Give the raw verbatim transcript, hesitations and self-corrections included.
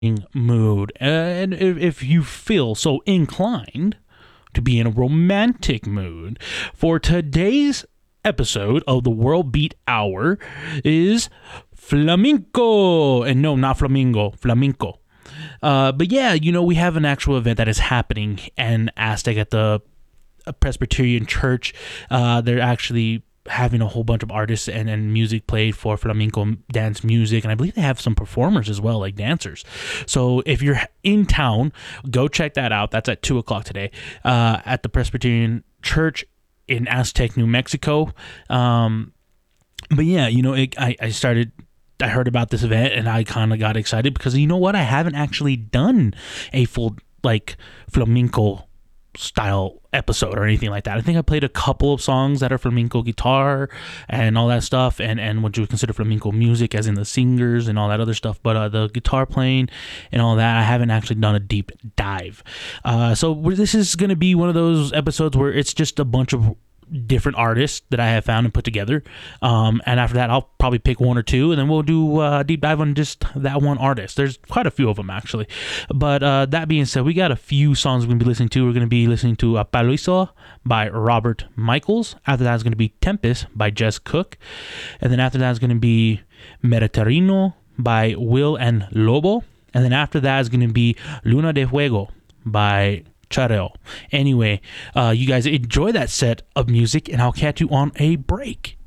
mood. And if, if you feel so inclined to be in a romantic mood, for today's episode of the World Beat Hour is flamenco. And no, not flamingo, flamenco. Uh, but yeah, you know, we have an actual event that is happening in Aztec at the Presbyterian Church. Uh, they're actually having a whole bunch of artists and, and music played for flamenco dance music, and I believe they have some performers as well, like dancers. So if you're in town, go check that out. That's at two o'clock today uh, at the Presbyterian Church in Aztec, New Mexico. Um, but yeah, you know, it, I, I started I heard about this event and I kind of got excited because, you know what, I haven't actually done a full like flamenco style episode or anything like that. I think I played a couple of songs that are flamenco guitar and all that stuff, and and what you would consider flamenco music, as in the singers and all that other stuff, but uh, the guitar playing and all that, I haven't actually done a deep dive. Uh, so this is going to be one of those episodes where it's just a bunch of different artists that I have found and put together, um, and after that I'll probably pick one or two and then we'll do a deep dive on just that one artist. There's quite a few of them actually, but uh, that being said, we got a few songs we're going to be listening to. We're going to be listening to uh, Paloiso by Robert Michaels. After that is going to be Tempest by Jess Cook, and then after that is going to be Mediterrino by Will and Lobo, and then after that is going to be Luna de Fuego by Chareo. Anyway, uh, you guys enjoy that set of music, and I'll catch you on a break.